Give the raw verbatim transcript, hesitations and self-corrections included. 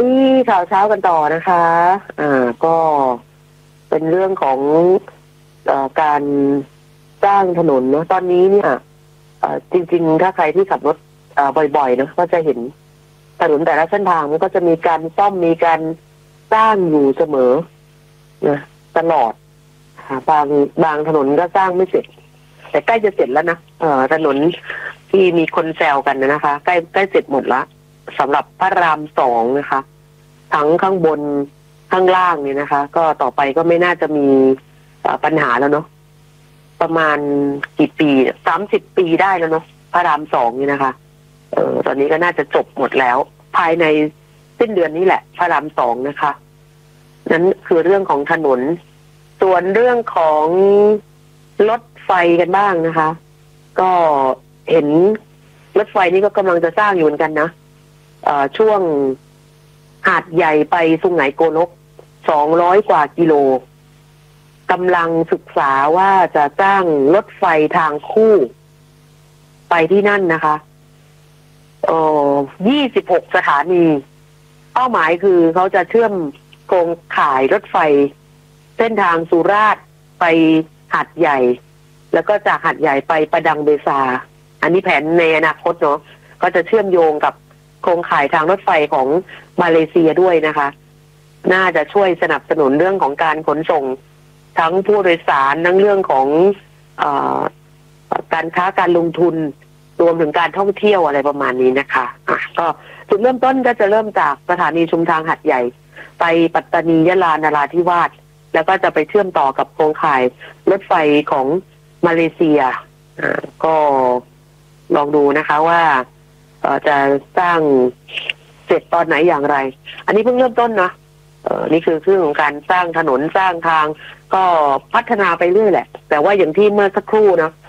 ที่ข่าวเช้ากันต่อนะคะอ่าก็เป็นเรื่องของเอ่อการสร้างถนนเนาะตอนนี้เนี่ยเอ่อจริงๆถ้าใครที่ขับรถเอ่อบ่อยๆเนาะก็จะเห็นถนนแต่ละเส้นทางมันก็จะมีการซ่อมมีการสร้างอยู่เสมอนะตลอดบางบางถนนก็สร้างไม่เสร็จแต่ใกล้จะเสร็จแล้วนะเอ่อถนนที่มีคนแซวกันนะคะใกล้ใกล้เสร็จหมดละสำหรับพระรามสองนะคะทั้งข้างบนข้างล่างเนี่ยนะคะก็ต่อไปก็ไม่น่าจะมีปัญหาแล้วเนาะประมาณกี่ปีสามสิบปีได้แล้วเนาะพระรามสองนี่นะคะเออตอนนี้ก็น่าจะจบหมดแล้วภายในสิ้นเดือนนี้แหละพระรามสองนะคะนั้นคือเรื่องของถนนส่วนเรื่องของรถไฟกันบ้างนะคะ ก็เห็นรถไฟนี่ก็กำลังจะสร้างอยู่เหมือนกันนะช่วงหาดใหญ่ไปสุไหงโกลกสองร้อยกว่ากิโลกำลังศึกษาว่าจะสร้างรถไฟทางคู่ไปที่นั่นนะคะเอ่อยี่สิบหกสถานีเป้าหมายคือเขาจะเชื่อมโครงข่ายรถไฟเส้นทางสุราษฎร์ไปหาดใหญ่แล้วก็จากหาดใหญ่ไปประดังเบซาอันนี้แผนในอนาคตเนาะก็จะเชื่อมโยงกับโครงข่ายทางรถไฟของมาเลเซียด้วยนะคะน่าจะช่วยสนับสนุนเรื่องของการขนส่งทั้งผู้โดยสารทั้งเรื่องของเอ่อการค้าการลงทุนรวมถึงการท่องเที่ยวอะไรประมาณนี้นะคะอ่ะก็จุดเริ่มต้นก็จะเริ่มจากสถานีชุมทางหาดใหญ่ไปปัตตานียะลานราธิวาสแล้วก็จะไปเชื่อมต่อกับโครงข่ายรถไฟของมาเลเซียอ่าก็ลองดูนะคะว่าจะสร้างเสร็จตอนไหนอย่างไรอันนี้เพิ่งเริ่มต้นนะเออนี่คือเรื่องของการสร้างถนนสร้างทางก็พัฒนาไปเรื่อยแหละแต่ว่าอย่างที่เมื่อสักครู่นะ